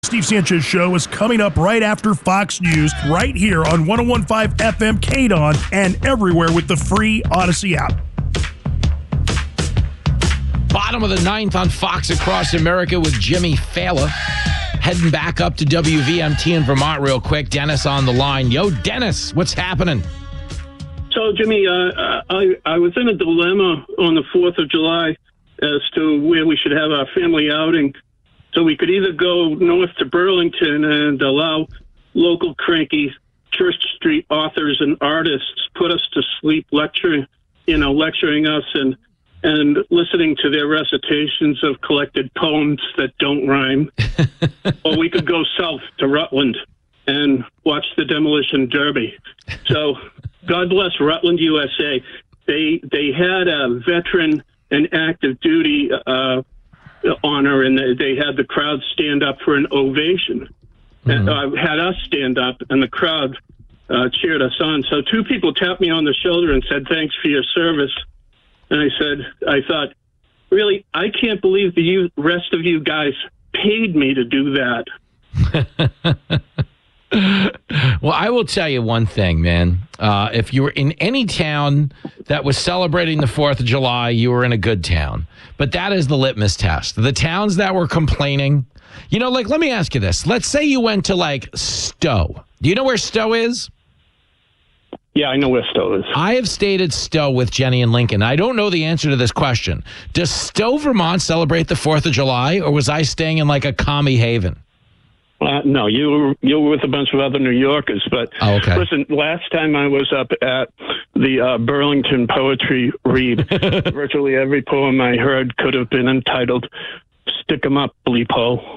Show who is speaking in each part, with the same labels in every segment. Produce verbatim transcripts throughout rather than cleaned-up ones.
Speaker 1: Steve Sanchez Show is coming up right after Fox News, right here on one oh one point five F M K D O N and everywhere with the free Odyssey app.
Speaker 2: Bottom of the ninth on Fox Across America with Jimmy Fallon. Heading back up to W V M T in Vermont real quick. Dennis on the line. Yo, Dennis, what's happening?
Speaker 3: So, Jimmy, uh, I, I was in a dilemma on the fourth of July as to where we should have our family outing. So we could either go north to Burlington and allow local cranky Church Street authors and artists put us to sleep lecturing, you know, lecturing us and and listening to their recitations of collected poems that don't rhyme. Or we could go south to Rutland and watch the Demolition Derby. So God bless Rutland, U S A. They they had a veteran and active duty uh, honor, and they had the crowd stand up for an ovation. Mm-hmm. And uh, had us stand up, and the crowd uh, cheered us on. So two people tapped me on the shoulder and said, "Thanks for your service." And I said, I thought, really, I can't believe the you, rest of you guys paid me to do that.
Speaker 2: Well, I will tell you one thing, man. Uh, if you were in any town that was celebrating the fourth of July, you were in a good town. But that is the litmus test. The towns that were complaining, you know, like, let me ask you this. Let's say you went to, like, Stowe. Do you know where Stowe is?
Speaker 3: Yeah, I know where Stowe is.
Speaker 2: I have stayed at Stowe with Jenny and Lincoln. I don't know the answer to this question. Does Stowe, Vermont celebrate the fourth of July, or was I staying in, like, a commie haven?
Speaker 3: Uh, no, you were, you were with a bunch of other New Yorkers. But
Speaker 2: oh, okay.
Speaker 3: Listen, last time I was up at the uh, Burlington Poetry Read, virtually every poem I heard could have been entitled "Stick 'em Up, Bleepo."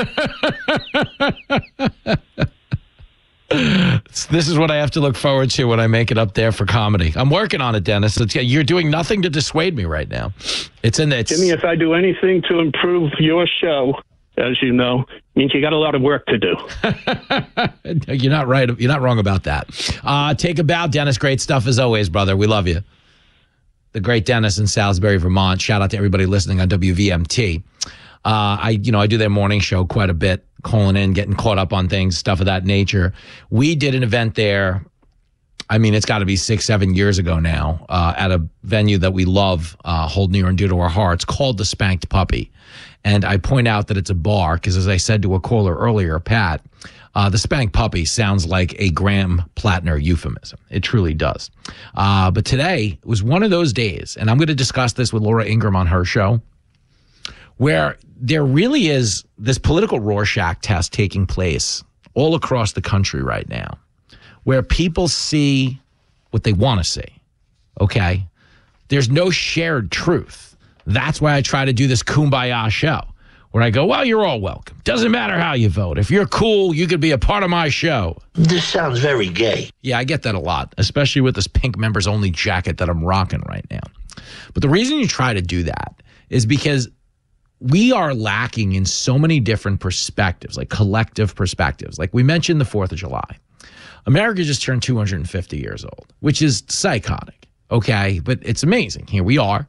Speaker 2: This is what I have to look forward to when I make it up there for comedy. I'm working on it, Dennis. It's, you're doing nothing to dissuade me right now. It's in the... It's,
Speaker 3: Jimmy, if I do anything to improve your show, as you know, means you got a lot of work to do.
Speaker 2: You're not right. You're not wrong about that. Uh, take a bow, Dennis. Great stuff as always, brother. We love you. The great Dennis in Salisbury, Vermont. Shout out to everybody listening on W V M T. Uh, I, you know, I do their morning show quite a bit, calling in, getting caught up on things, stuff of that nature. We did an event there. I mean, it's got to be six, seven years ago now, uh, at a venue that we love, uh, hold near and dear to our hearts, called the Spanked Puppy. And I point out that it's a bar because, as I said to a caller earlier, Pat, uh, the Spanked Puppy sounds like a Graham Plattner euphemism. It truly does. Uh, but today was one of those days, and I'm going to discuss this with Laura Ingraham on her show, where there really is this political Rorschach test taking place all across the country right now, where people see what they want to see, okay? There's no shared truth. That's why I try to do this Kumbaya show, where I go, well, you're all welcome. Doesn't matter how you vote. If you're cool, you could be a part of my show.
Speaker 4: This sounds very gay.
Speaker 2: Yeah, I get that a lot, especially with this pink members-only jacket that I'm rocking right now. But the reason you try to do that is because we are lacking in so many different perspectives, like collective perspectives. Like we mentioned the fourth of July. America just turned two hundred fifty years old, which is psychotic, okay? But it's amazing. Here we are.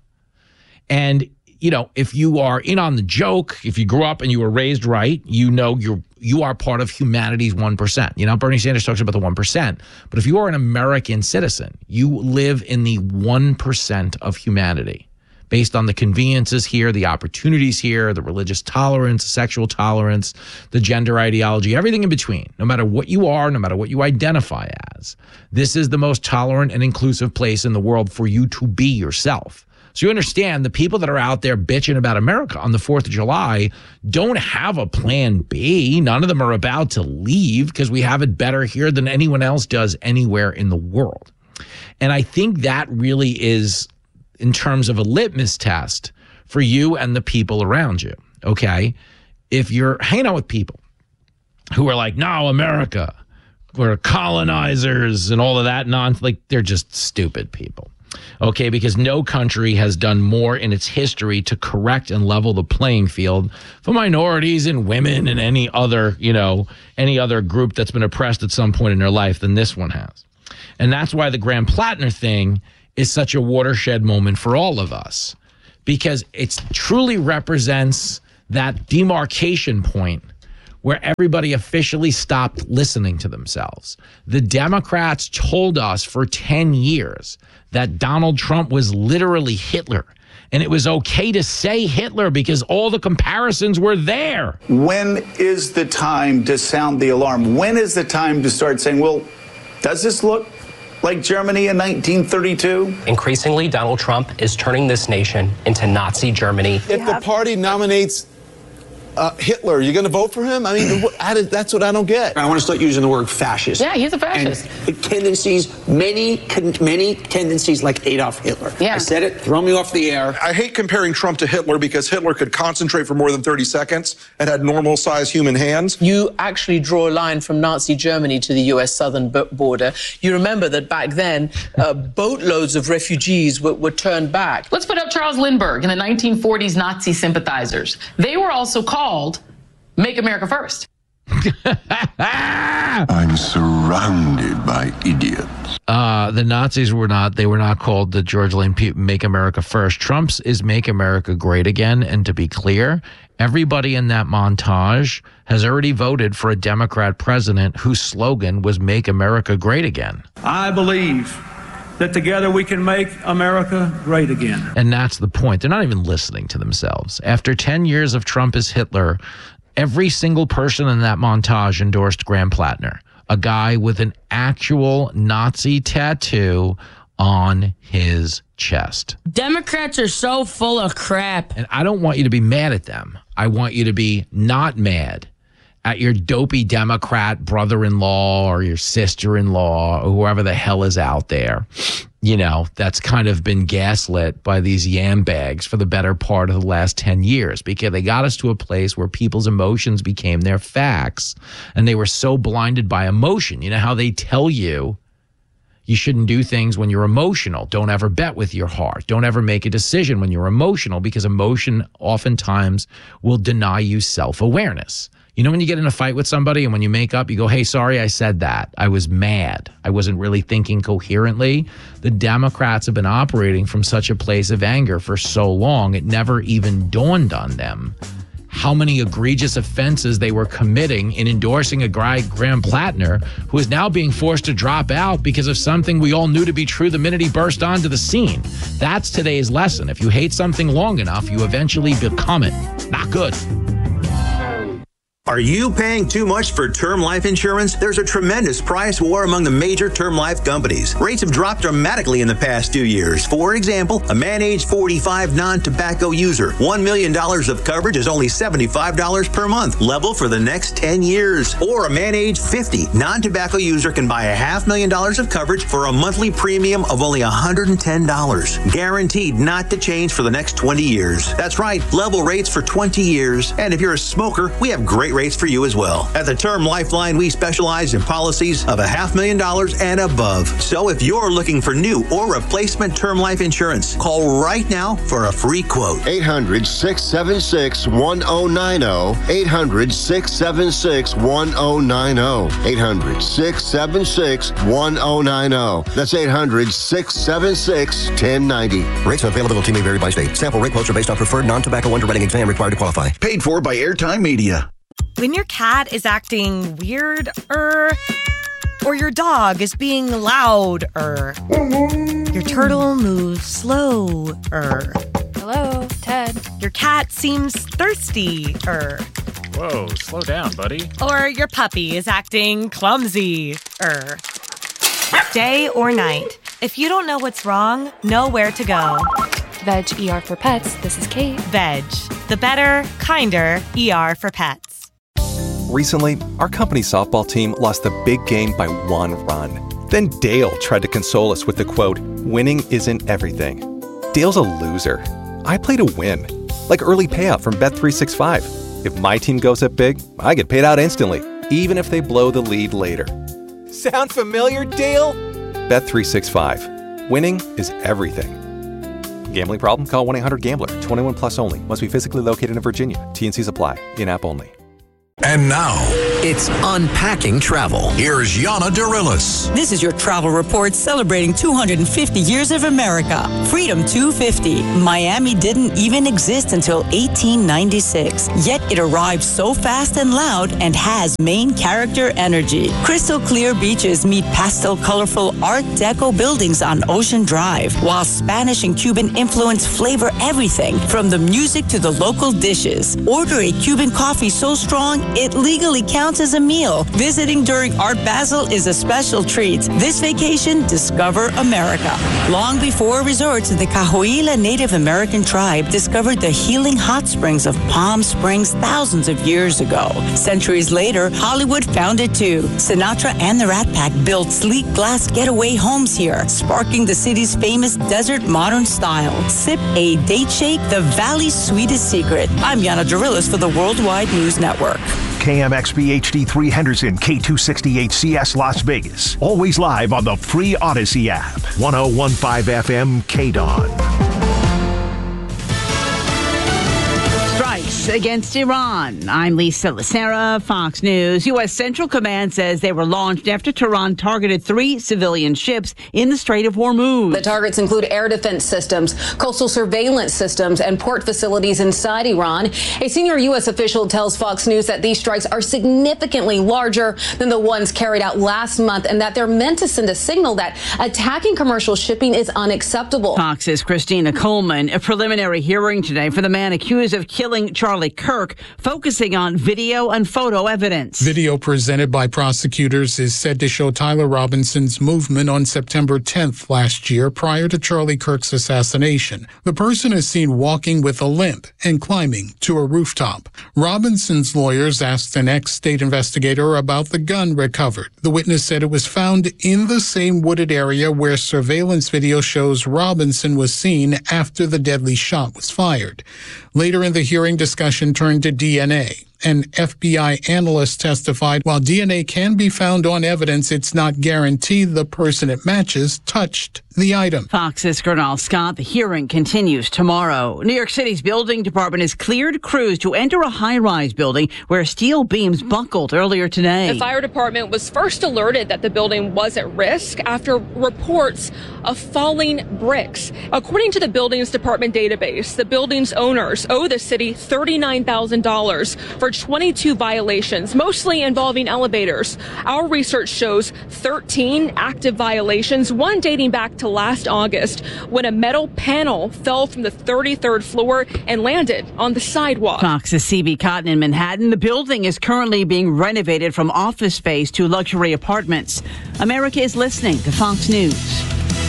Speaker 2: And, you know, if you are in on the joke, if you grew up and you were raised right, you know you're you are part of humanity's one percent. You know, Bernie Sanders talks about the one percent. But if you are an American citizen, you live in the one percent of humanity, based on the conveniences here, the opportunities here, the religious tolerance, sexual tolerance, the gender ideology, everything in between. No matter what you are, no matter what you identify as, this is the most tolerant and inclusive place in the world for you to be yourself. So you understand the people that are out there bitching about America on the fourth of July don't have a plan B. None of them are about to leave because we have it better here than anyone else does anywhere in the world. And I think that really is, in terms of a litmus test for you and the people around you, okay? If you're hanging out with people who are like, no, America, we're colonizers and all of that nonsense, like they're just stupid people, okay? Because no country has done more in its history to correct and level the playing field for minorities and women and any other, you know, any other group that's been oppressed at some point in their life than this one has. And that's why the Graham Plattner thing is such a watershed moment for all of us, because it truly represents that demarcation point where everybody officially stopped listening to themselves. The Democrats told us for ten years that Donald Trump was literally Hitler. And it was okay to say Hitler because all the comparisons were there.
Speaker 5: When is the time to sound the alarm? When is the time to start saying, well, does this look like Germany in nineteen thirty-two?
Speaker 6: Increasingly, Donald Trump is turning this nation into Nazi Germany.
Speaker 7: If the party nominates uh, Hitler, you're going to vote for him? I mean, how did, that's what I don't get.
Speaker 8: I want to start using the word fascist.
Speaker 9: Yeah, he's a fascist.
Speaker 8: And tendencies, many, many tendencies like Adolf Hitler.
Speaker 9: Yeah.
Speaker 8: I said it, throw me off the air.
Speaker 10: I hate comparing Trump to Hitler because Hitler could concentrate for more than thirty seconds and had normal-sized human hands.
Speaker 11: You actually draw a line from Nazi Germany to the U S southern border. You remember that back then, uh, boatloads of refugees were, were turned back.
Speaker 9: Let's put up Charles Lindbergh and the nineteen forties Nazi sympathizers. They were also called Make America First.
Speaker 12: I'm surrounded by idiots.
Speaker 2: Uh, the Nazis were not, they were not called the George Lane P- Make America First. Trump's is Make America Great Again. And to be clear, everybody in that montage has already voted for a Democrat president whose slogan was Make America Great Again.
Speaker 13: I believe that together we can make America great again.
Speaker 2: And that's the point. They're not even listening to themselves. After ten years of Trump as Hitler, every single person in that montage endorsed Graham Plattner, a guy with an actual Nazi tattoo on his chest.
Speaker 14: Democrats are so full of crap.
Speaker 2: And I don't want you to be mad at them. I want you to be not mad at your dopey Democrat brother-in-law or your sister-in-law or whoever the hell is out there, you know, that's kind of been gaslit by these yam bags for the better part of the last ten years, because they got us to a place where people's emotions became their facts and they were so blinded by emotion. You know how they tell you you shouldn't do things when you're emotional. Don't ever bet with your heart. Don't ever make a decision when you're emotional, because emotion oftentimes will deny you self-awareness. You know, when you get in a fight with somebody and when you make up, you go, hey, sorry, I said that. I was mad. I wasn't really thinking coherently. The Democrats have been operating from such a place of anger for so long, it never even dawned on them how many egregious offenses they were committing in endorsing a guy, Graham Plattner, who is now being forced to drop out because of something we all knew to be true the minute he burst onto the scene. That's today's lesson. If you hate something long enough, you eventually become it. Not good.
Speaker 15: Are you paying too much for term life insurance? There's a tremendous price war among the major term life companies. Rates have dropped dramatically in the past two years. For example, a man age forty-five non-tobacco user, one million dollars of coverage is only seventy-five dollars per month, level for the next ten years. Or a man age fifty non-tobacco user can buy a half million dollars of coverage for a monthly premium of only one hundred ten dollars. Guaranteed not to change for the next twenty years. That's right, level rates for twenty years. And if you're a smoker, we have great rates for you as well. At the Term Lifeline, we specialize in policies of a half million dollars and above. So if you're looking for new or replacement term life insurance, call right now for a free quote.
Speaker 12: eight hundred, six seven six, one oh nine oh. eight hundred, six seven six, one oh nine oh. eight hundred, six seven six, one oh nine oh. That's eight hundred, six seven six, one oh nine oh.
Speaker 16: Rates and availability may vary by state. Sample rate quotes are based on preferred non-tobacco underwriting exam required to qualify.
Speaker 17: Paid for by Airtime Media.
Speaker 18: When your cat is acting weird-er, or your dog is being loud-er, your turtle moves slow-er.
Speaker 19: Hello, Ted.
Speaker 18: Your cat seems thirsty-er.
Speaker 20: Whoa, slow down, buddy.
Speaker 18: Or your puppy is acting clumsy-er. Day or night, if you don't know what's wrong, know where to go.
Speaker 19: Veg E R for Pets, this is Kate.
Speaker 18: Veg, the better, kinder E R for pets.
Speaker 21: Recently, our company's softball team lost the big game by one run. Then Dale tried to console us with the quote, winning isn't everything. Dale's a loser. I play to win. Like early payout from Bet three sixty-five. If my team goes up big, I get paid out instantly, even if they blow the lead later. Sound familiar, Dale? Bet three sixty-five. Winning is everything. Gambling problem? Call one eight hundred gambler. twenty-one plus only. Must be physically located in Virginia. T and C's apply. In-app only.
Speaker 1: And now,
Speaker 22: it's Unpacking Travel.
Speaker 1: Here's Yana Darilis.
Speaker 23: This is your travel report celebrating two hundred fifty years of America. Freedom two fifty. Miami didn't even exist until eighteen ninety-six. Yet it arrived so fast and loud and has main character energy. Crystal clear beaches meet pastel colorful Art Deco buildings on Ocean Drive, while Spanish and Cuban influence flavor everything from the music to the local dishes. Order a Cuban coffee so strong it legally counts as a meal. Visiting during Art Basel is a special treat. This vacation, discover America. Long before resorts, the Cahuilla Native American tribe discovered the healing hot springs of Palm Springs thousands of years ago. Centuries later, Hollywood found it too. Sinatra and the Rat Pack built sleek glass getaway homes here, sparking the city's famous desert modern style. Sip a date shake, the valley's sweetest secret. I'm Yana Darilis for the Worldwide News Network.
Speaker 24: K M X B H D three Henderson, K two sixty-eight C S Las Vegas. Always live on the free Odyssey app. ten fifteen F M K D O N.
Speaker 25: Strikes against Iran. I'm Lisa Lacera, Fox News. U S. Central Command says they were launched after Tehran targeted three civilian ships in the Strait of Hormuz.
Speaker 26: The targets include air defense systems, coastal surveillance systems, and port facilities inside Iran. A senior U S official tells Fox News that these strikes are significantly larger than the ones carried out last month and that they're meant to send a signal that attacking commercial shipping is unacceptable.
Speaker 25: Fox's Christina Coleman. A preliminary hearing today for the man accused of killing Charlie Kirk, focusing on video and photo evidence.
Speaker 27: Video presented by prosecutors is said to show Tyler Robinson's movement on September tenth last year prior to Charlie Kirk's assassination. The person is seen walking with a limp and climbing to a rooftop. Robinson's lawyers asked an ex-state investigator about the gun recovered. The witness said it was found in the same wooded area where surveillance video shows Robinson was seen after the deadly shot was fired. Later in the hearing, discussion turned to D N A. An F B I analyst testified while D N A can be found on evidence, it's not guaranteed the person it matches touched the item.
Speaker 25: Fox's Gernal Scott. The hearing continues tomorrow. New York City's building department has cleared crews to enter a high-rise building where steel beams buckled earlier today.
Speaker 28: The fire department was first alerted that the building was at risk after reports of falling bricks. According to the buildings department database, the building's owners owe the city thirty-nine thousand dollars for twenty-two violations, mostly involving elevators. Our research shows thirteen active violations, one dating back to last August when a metal panel fell from the thirty-third floor and landed on the sidewalk.
Speaker 25: Fox's C B Cotton in Manhattan. The building is currently being renovated from office space to luxury apartments. America is listening to Fox News.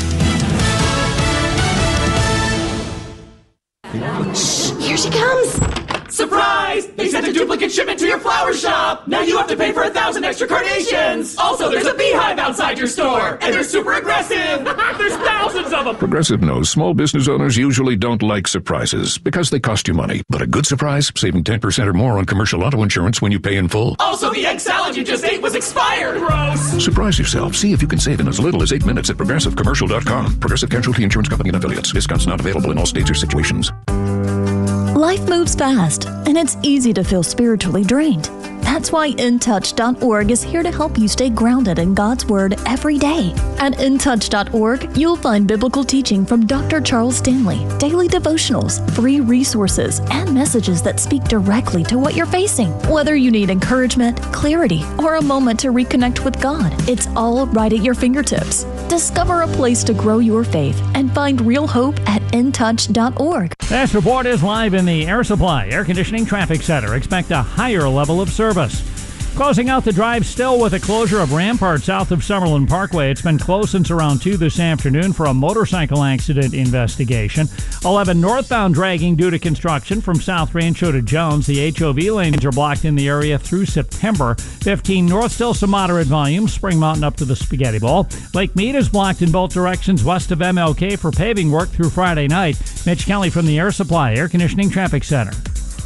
Speaker 29: Shh, here she comes.
Speaker 30: Surprise! They sent a duplicate shipment to your flower shop! Now you have to pay for a thousand extra carnations! Also, there's a beehive outside your store! And they're super aggressive! There's thousands of them!
Speaker 31: Progressive knows small business owners usually don't like surprises because they cost you money. But a good surprise, saving ten percent or more on commercial auto insurance when you pay in full.
Speaker 30: Also, the egg salad you just ate was expired! Gross!
Speaker 31: Surprise yourself. See if you can save in as little as eight minutes at progressive commercial dot com. Progressive Casualty Insurance Company and affiliates. Discounts not available in all states or situations.
Speaker 32: Life moves fast, and it's easy to feel spiritually drained. That's why in touch dot org is here to help you stay grounded in God's Word every day. At in touch dot org, you'll find biblical teaching from Doctor Charles Stanley, daily devotionals, free resources, and messages that speak directly to what you're facing. Whether you need encouragement, clarity, or a moment to reconnect with God, it's all right at your fingertips. Discover a place to grow your faith and find real hope at in touch dot org.
Speaker 33: This report is live in the Air Supply Air Conditioning Traffic Center. Expect a higher level of service. Closing out the drive still with a closure of Rampart south of Summerlin Parkway. It's been closed since around two this afternoon for a motorcycle accident investigation. eleven northbound dragging due to construction from South Rancho to Jones. The H O V lanes are blocked in the area through September. fifteen north, still some moderate volume. Spring Mountain up to the Spaghetti Bowl. Lake Mead is blocked in both directions west of M L K for paving work through Friday night. Mitch Kelly from the Air Supply Air Conditioning Traffic Center.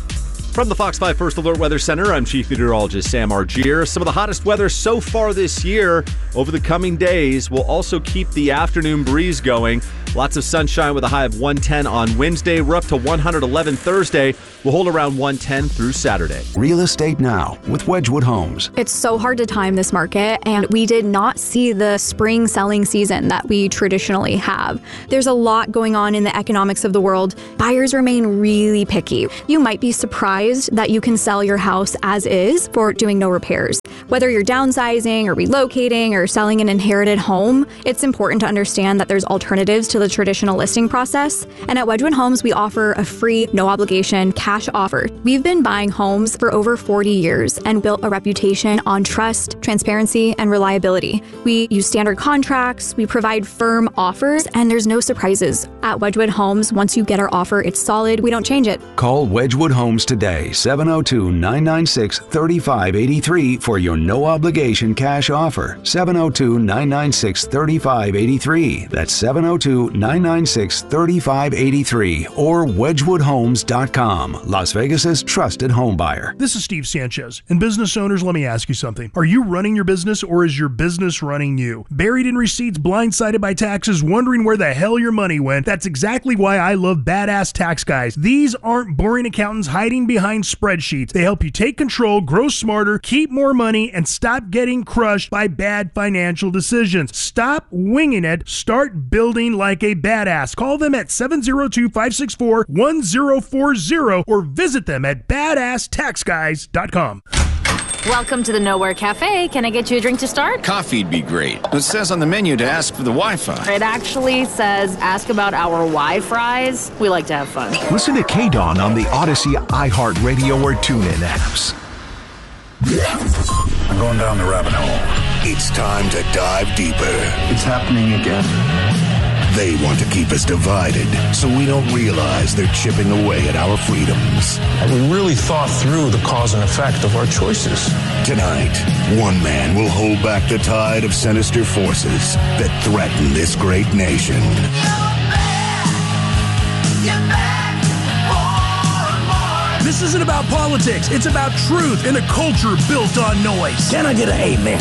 Speaker 2: From the Fox five First Alert Weather Center, I'm Chief Meteorologist Sam Argier. Some of the hottest weather so far this year. Over the coming days, we'll also keep the afternoon breeze going. Lots of sunshine with a high of one ten on Wednesday. We're up to one eleven Thursday. We'll hold around one ten through Saturday.
Speaker 3: Real Estate Now with Wedgwood Homes.
Speaker 4: It's so hard to time this market, and we did not see the spring selling season that we traditionally have. There's a lot going on in the economics of the world. Buyers remain really picky. You might be surprised that you can sell your house as is for doing no repairs. Whether you're downsizing or relocating or selling an inherited home, it's important to understand that there's alternatives to the traditional listing process. And at Wedgwood Homes, we offer a free, no obligation cash offer. We've been buying homes for over forty years and built a reputation on trust, transparency, and reliability. We use standard contracts, we provide firm offers, and there's no surprises. At Wedgwood Homes, once you get our offer, it's solid. We don't change it.
Speaker 3: Call Wedgwood Homes today, seven oh two, nine nine six, three five eight three for your no-obligation cash offer. seven oh two, nine nine six, three five eight three. That's seven oh two, nine nine six, three five eight three or wedgwood homes dot com, Las Vegas's trusted home buyer.
Speaker 5: This is Steve Sanchez. And business owners, let me ask you something. Are you running your business, or is your business running you? Buried in receipts, blindsided by taxes, wondering where the hell your money went? That's exactly why I love Badass Tax Guys. These aren't boring accountants hiding behind spreadsheets. They help you take control, grow smarter, keep more money, and stop getting crushed by bad financial decisions. Stop winging it. Start building like a badass. Call them at seven oh two, five six four, one oh four oh or visit them at badass tax guys dot com.
Speaker 6: Welcome to the Nowhere Cafe. Can I get you a drink to start?
Speaker 7: Coffee'd be great. It says on the menu to ask for the Wi-Fi.
Speaker 6: It actually says ask about our Wi-Fries. We like to have fun.
Speaker 24: Listen to K-Dawn on the Odyssey, iHeartRadio, or TuneIn apps.
Speaker 8: I'm going down the rabbit hole.
Speaker 9: It's time to dive deeper.
Speaker 8: It's happening again.
Speaker 9: They want to keep us divided so we don't realize they're chipping away at our freedoms.
Speaker 8: We really thought through the cause and effect of our choices.
Speaker 9: Tonight, one man will hold back the tide of sinister forces that threaten this great nation.
Speaker 5: This isn't about politics. It's about truth in a culture built on noise.
Speaker 8: Can I get an amen?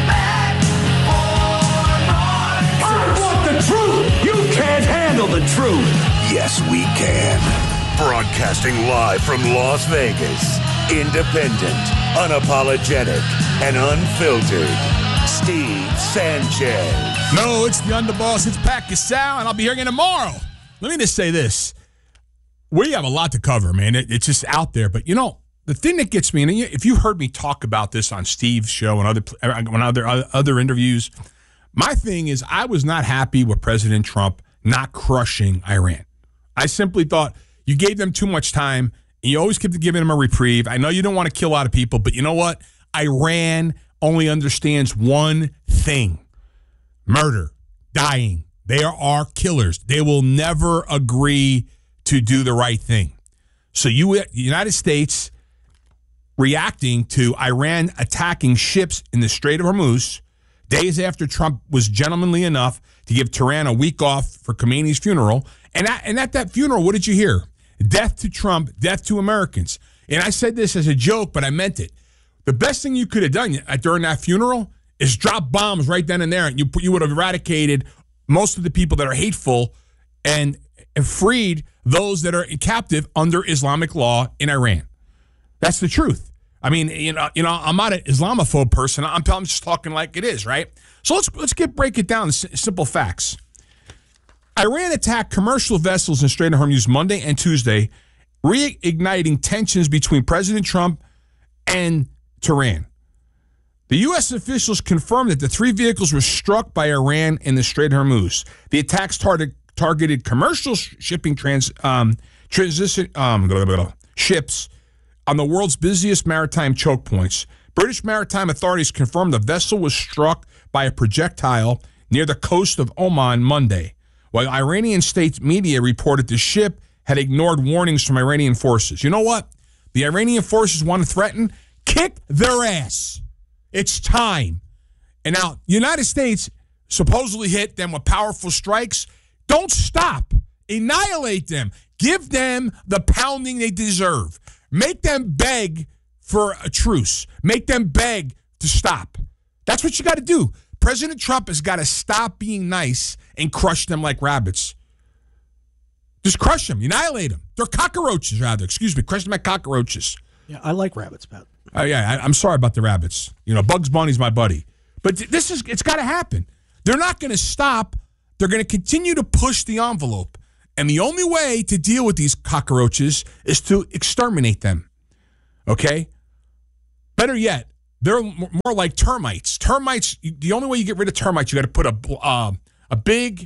Speaker 9: I want the truth. You can't handle the truth. Yes, we can. Broadcasting live from Las Vegas. Independent, unapologetic, and unfiltered. Steve Sanchez.
Speaker 10: No, it's the underboss. It's Pat Gasol, and I'll be here again tomorrow. Let me just say this. We have a lot to cover, man. It, it's just out there. But, you know, the thing that gets me, and if you heard me talk about this on Steve's show and other when other other interviews, my thing is I was not happy with President Trump not crushing Iran. I simply thought you gave them too much time, and you always kept giving them a reprieve. I know you don't want to kill a lot of people, but you know what? Iran only understands one thing: murder, dying. They are killers. They will never agree to do the right thing. So you, the United States, reacting to Iran attacking ships in the Strait of Hormuz, days after Trump was gentlemanly enough to give Tehran a week off for Khomeini's funeral. And at, and at that funeral, what did you hear? Death to Trump, death to Americans. And I said this as a joke, but I meant it. The best thing you could have done during that funeral is drop bombs right then and there, and you, you would have eradicated most of the people that are hateful and freed those that are captive under Islamic law in Iran. That's the truth. I mean, you know, you know, I'm not an Islamophobe person. I'm, I'm just talking like it is, right? So let's let's get break it down to simple facts. Iran attacked commercial vessels in Strait of Hormuz Monday and Tuesday, reigniting tensions between President Trump and Tehran. The U S officials confirmed that the three vehicles were struck by Iran in the Strait of Hormuz. The attacks targeted targeted commercial shipping trans um, transition um, blah, blah, blah, ships on the world's busiest maritime choke points. British maritime authorities confirmed the vessel was struck by a projectile near the coast of Oman Monday, while Iranian state media reported the ship had ignored warnings from Iranian forces. You know what? The Iranian forces want to threaten? Kick their ass. It's time. And now, the United States supposedly hit them with powerful strikes. Don't stop. Annihilate them. Give them the pounding they deserve. Make them beg for a truce. Make them beg to stop. That's what you got to do. President Trump has got to stop being nice and crush them like rabbits. Just crush them. Annihilate them. They're cockroaches, rather. Excuse me. Crush them like cockroaches.
Speaker 1: Yeah, I like rabbits, Pat.
Speaker 10: Oh, uh, yeah, I, I'm sorry about the rabbits. You know, Bugs Bunny's my buddy. But th- this is, it's got to happen. They're not going to stop. They're going to continue to push the envelope. And the only way to deal with these cockroaches is to exterminate them. Okay? Better yet, they're more like termites. Termites, the only way you get rid of termites, you got to put a uh, a big,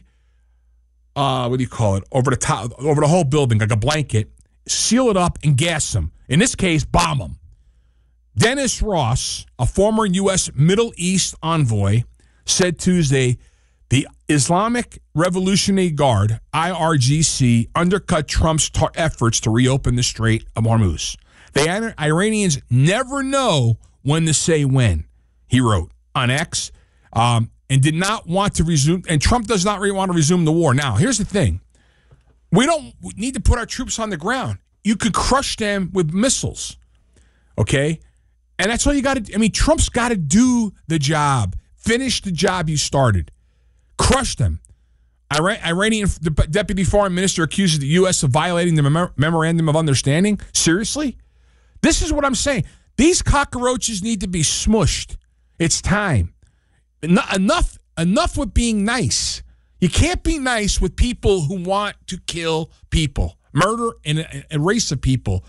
Speaker 10: uh, what do you call it, over the top, over the whole building, like a blanket, seal it up and gas them. In this case, bomb them. Dennis Ross, a former U S Middle East envoy, said Tuesday the Islamic Revolutionary Guard, I R G C, undercut Trump's tar- efforts to reopen the Strait of Hormuz. The Iranians never know when to say when, he wrote on X, um, and did not want to resume, and Trump does not really want to resume the war. Now, here's the thing. We don't need to put our troops on the ground. You could crush them with missiles, okay? And that's all you got to, I mean, Trump's got to do the job. Finish the job you started. Crush them. Iran, Iranian deputy foreign minister accuses the U S of violating the mem- memorandum of understanding. Seriously? This is what I'm saying. These cockroaches need to be smushed. It's time. En- enough, enough with being nice. You can't be nice with people who want to kill people, murder and a, a race of people.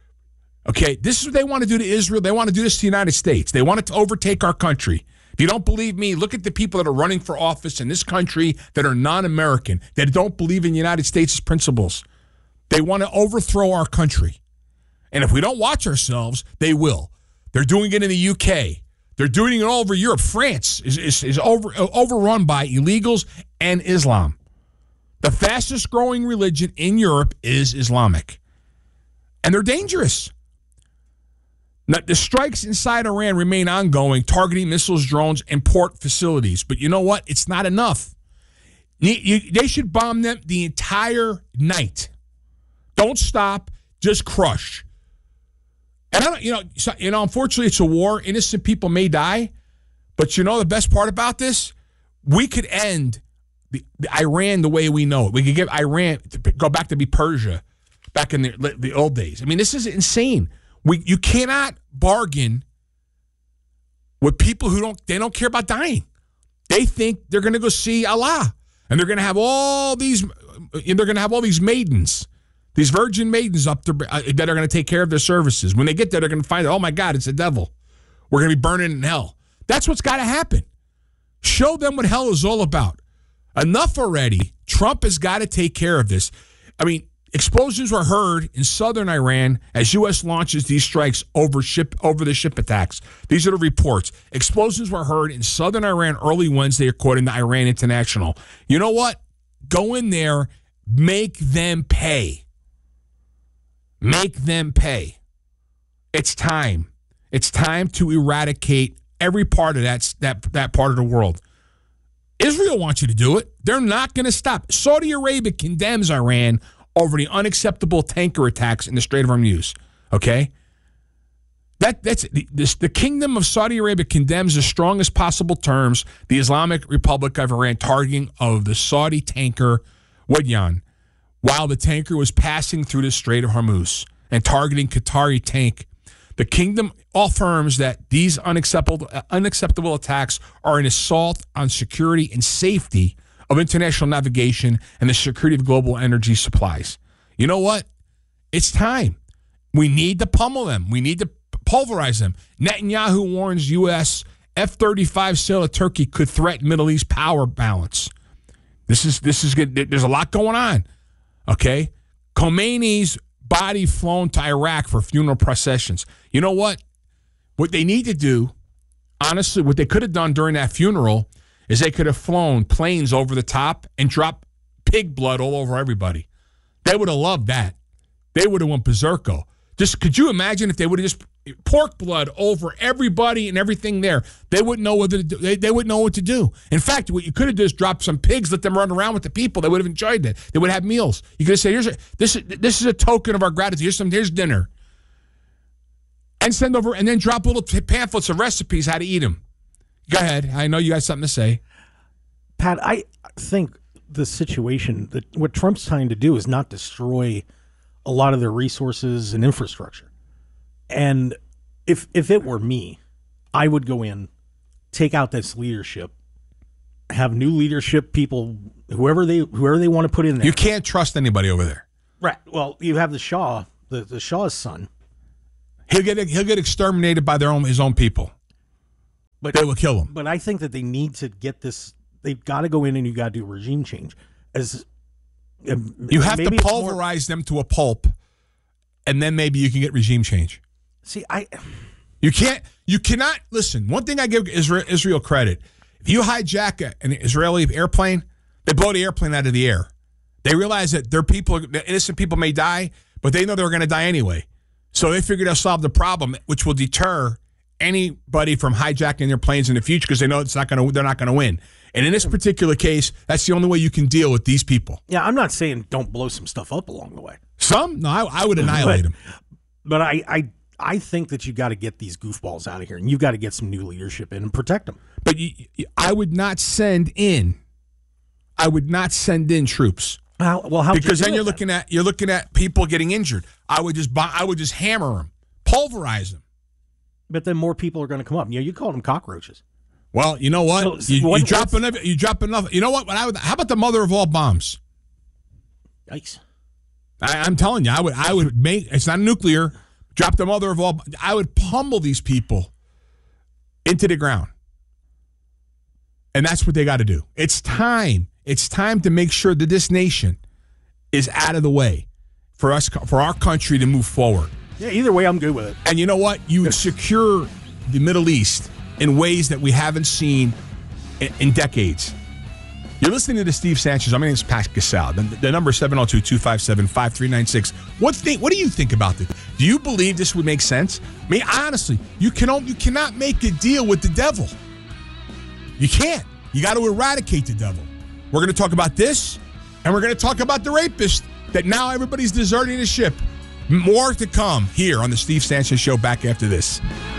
Speaker 10: Okay, this is what they want to do to Israel. They want to do this to the United States. They want it to overtake our country. If you don't believe me, look at the people that are running for office in this country that are non-American, that don't believe in the United States' principles. They want to overthrow our country. And if we don't watch ourselves, they will. They're doing it in the U K. They're doing it all over Europe. France is, is, is over, overrun by illegals and Islam. The fastest growing religion in Europe is Islamic. And they're dangerous. Now, the strikes inside Iran remain ongoing, targeting missiles, drones, and port facilities. But you know what? It's not enough. You, you, they should bomb them the entire night. Don't stop. Just crush. And I don't, you know, so, you know, unfortunately, it's a war. Innocent people may die. But you know the best part about this? We could end the, the Iran the way we know it. We could get Iran to go back to be Persia back in the, the old days. I mean, this is insane. We, you cannot bargain with people who don't, they don't care about dying. They think they're going to go see Allah, and they're going to have all these, and they're going to have all these maidens, these virgin maidens up there uh, that are going to take care of their services. When they get there, they're going to find, oh my God, it's the devil. We're going to be burning in hell. That's what's got to happen. Show them what hell is all about. Enough already. Trump has got to take care of this. I mean, explosions were heard in southern Iran as U S launches these strikes over ship over the ship attacks. These are the reports. Explosions were heard in southern Iran early Wednesday, according to Iran International. You know what? Go in there, make them pay. Make them pay. It's time. It's time to eradicate every part of that, that, that part of the world. Israel wants you to do it. They're not going to stop. Saudi Arabia condemns Iran over the unacceptable tanker attacks in the Strait of Hormuz. Okay? That that's this, the Kingdom of Saudi Arabia condemns the strongest possible terms the Islamic Republic of Iran targeting of the Saudi tanker Wadyan while the tanker was passing through the Strait of Hormuz and targeting Qatari tank. The kingdom affirms that these unacceptable unacceptable attacks are an assault on security and safety of international navigation and the security of global energy supplies. You know what? It's time. We need to pummel them. We need to pulverize them. Netanyahu warns U S F thirty-five sale to Turkey could threaten Middle East power balance. This is this is good. There's a lot going on. Okay? Khomeini's body flown to Iraq for funeral processions. You know what? What they need to do, honestly, what they could have done during that funeral is they could have flown planes over the top and dropped pig blood all over everybody. They would have loved that. They would have went berserko. Just could you imagine if they would have just pork blood over everybody and everything there? They wouldn't know what to do. They, they wouldn't know what to do. In fact, what you could have just dropped some pigs, let them run around with the people. They would have enjoyed it. They would have meals. You could have said, "Here's a, this. This is a token of our gratitude. Here's some. Here's dinner." and send over and then drop little t- pamphlets of recipes how to eat them. Go ahead. I know you got something to say.
Speaker 1: Pat, I think the situation, that what Trump's trying to do is not destroy a lot of their resources and infrastructure. And if if it were me, I would go in, take out this leadership, have new leadership people, whoever they whoever they want to put in there.
Speaker 10: You can't trust anybody over there.
Speaker 1: Right. Well, you have the Shah, the, the Shah's son.
Speaker 10: He'll get he'll get exterminated by their own his own people.
Speaker 1: But
Speaker 10: they will kill him.
Speaker 1: But I think that they need to get this. They've got to go in and you got to do regime change. As
Speaker 10: you have to pulverize more, them to a pulp, and then maybe you can get regime change.
Speaker 1: See, I
Speaker 10: you can't you cannot listen. One thing I give Israel, Israel credit: if you hijack a, an Israeli airplane, they blow the airplane out of the air. They realize that their people, innocent people, may die, but they know they're going to die anyway. So they figured they'll solve the problem, which will deter anybody from hijacking their planes in the future because they know it's not going to. They're not going to win. And in this particular case, that's the only way you can deal with these people.
Speaker 1: Yeah, I'm not saying don't blow some stuff up along the way.
Speaker 10: Some? No, I, I would annihilate
Speaker 1: but,
Speaker 10: them.
Speaker 1: But I, I, I think that you got to get these goofballs out of here, and you've got to get some new leadership in and protect them.
Speaker 10: But you, I would not send in. I would not send in troops.
Speaker 1: How, well, how
Speaker 10: because
Speaker 1: you
Speaker 10: then you're looking
Speaker 1: then?
Speaker 10: at you're looking at people getting injured. I would just I would just hammer them, pulverize them.
Speaker 1: But then more people are going to come up. You know, you called them cockroaches.
Speaker 10: Well, you know what? So, you, what you drop enough. You drop enough. You know what? I would, how about the mother of all bombs?
Speaker 1: Yikes!
Speaker 10: I, I'm telling you, I would. I would make. It's not nuclear. Drop the mother of all. I would pummel these people into the ground, and that's what they got to do. It's time. It's time to make sure that this nation is out of the way for us, for our country to move forward.
Speaker 1: Yeah. Either way, I'm good with it.
Speaker 10: And you know what? You would secure the Middle East in ways that we haven't seen in, in decades. You're listening to the Steve Sanchez. My name is Pat Gasal. The, the number is seven oh two, two five seven, five three nine six. What, think, what do you think about this? Do you believe this would make sense? I mean, honestly, you, can, you cannot make a deal with the devil. You can't. You got to eradicate the devil. We're going to talk about this, and we're going to talk about the rapist that now everybody's deserting the ship. More to come here on the Steve Sanchez Show back after this.